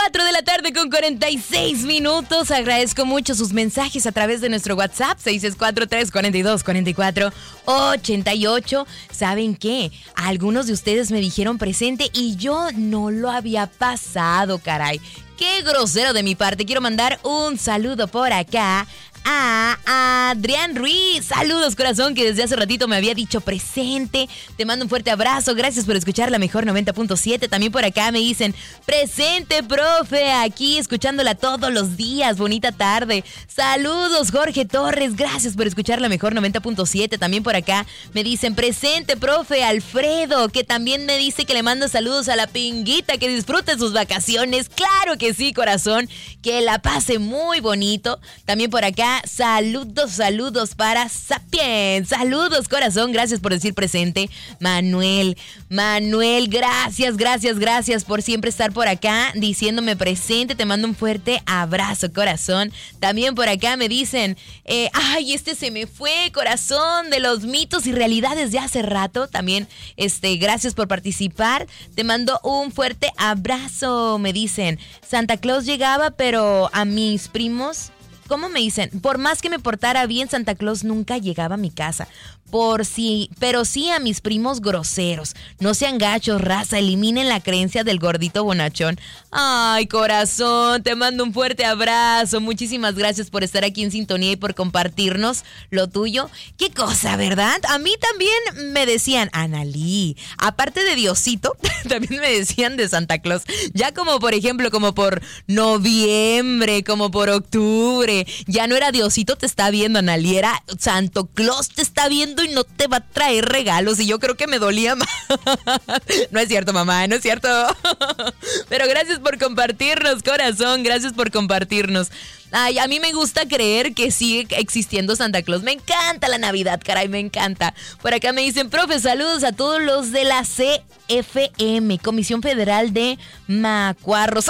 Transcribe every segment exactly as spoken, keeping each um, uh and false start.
cuatro de la tarde con cuarenta y seis minutos. Agradezco mucho sus mensajes a través de nuestro WhatsApp seis seis cuatro, tres cuatro dos, cuatro cuatro ocho ocho. ¿Saben qué? Algunos de ustedes me dijeron presente y yo no lo había pasado, caray. Qué grosero de mi parte. Quiero mandar un saludo por acá a Adrián Ruiz. Saludos, corazón, que desde hace ratito me había dicho presente. Te mando un fuerte abrazo. Gracias por escuchar la mejor noventa punto siete. También por acá me dicen presente, profe, aquí escuchándola todos los días. Bonita tarde. Saludos, Jorge Torres. Gracias por escuchar la mejor noventa punto siete. También por acá me dicen presente, profe, Alfredo, que también me dice que le manda saludos a la Pinguita, que disfrute sus vacaciones. Claro que sí, corazón, que la pase muy bonito. También por acá saludos, saludos para Sapien. Saludos, corazón, gracias por decir presente. Manuel, Manuel, gracias, gracias, gracias por siempre estar por acá diciéndome presente. Te mando un fuerte abrazo, corazón. También por acá me dicen, eh, ay, este se me fue, corazón, de los mitos y realidades de hace rato. También, este, gracias por participar. Te mando un fuerte abrazo. Me dicen, Santa Claus llegaba, pero a mis primos, ¿cómo me dicen? Por más que me portara bien, Santa Claus nunca llegaba a mi casa. Por sí, pero sí a mis primos groseros. No sean gachos, raza, eliminen la creencia del gordito bonachón. Ay, corazón, te mando un fuerte abrazo. Muchísimas gracias por estar aquí en sintonía y por compartirnos lo tuyo. Qué cosa, ¿verdad? A mí también me decían, Analí, aparte de Diosito, también me decían de Santa Claus. Ya como por ejemplo, como por noviembre, como por octubre. Ya no era Diosito te está viendo, Analí, era Santo Claus te está viendo y no te va a traer regalos. Y yo creo que me dolía más. No es cierto, mamá, no es cierto. Pero gracias por compartirnos, corazón. Gracias por compartirnos. Ay, a mí me gusta creer que sigue existiendo Santa Claus. Me encanta la Navidad, caray, me encanta. Por acá me dicen, profe, saludos a todos los de la C F M, Comisión Federal de Macuarros.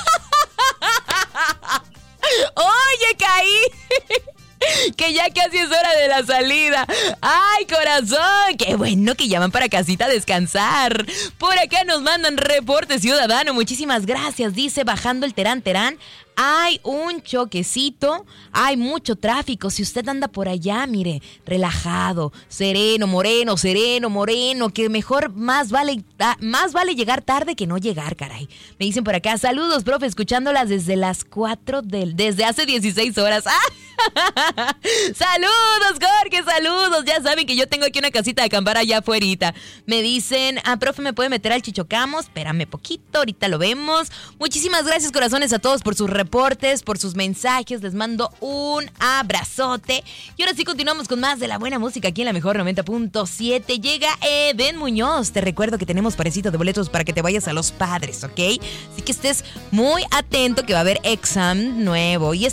Oye, caí. Que ya casi es hora de la salida. ¡Ay, corazón! ¡Qué bueno que llaman para casita a descansar! Por acá nos mandan reporte ciudadano. Muchísimas gracias. Dice, bajando el Terán Terán, hay un choquecito, hay mucho tráfico. Si usted anda por allá, mire, relajado, sereno, moreno, sereno, moreno, que mejor más vale, más vale llegar tarde que no llegar, caray. Me dicen por acá, saludos, profe, escuchándolas desde las cuatro del, desde hace dieciséis horas. ¡Ah! Saludos, Jorge, saludos. Ya saben que yo tengo aquí una casita de acampar allá afuerita. Me dicen, ah, profe, ¿me puede meter al Chichocamos? Espérame poquito, ahorita lo vemos. Muchísimas gracias, corazones, a todos por sus reportes, por sus mensajes. Les mando un abrazote. Y ahora sí continuamos con más de la buena música aquí en la mejor noventa punto siete. Llega Eden Muñoz. Te recuerdo que tenemos parecito de boletos para que te vayas a Los Padres, ¿ok? Así que estés muy atento que va a haber examen nuevo. Y